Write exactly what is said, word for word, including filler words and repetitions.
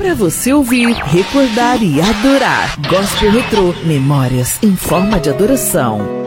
Para você ouvir, recordar e adorar. Gospel Retrô, memórias em forma de adoração.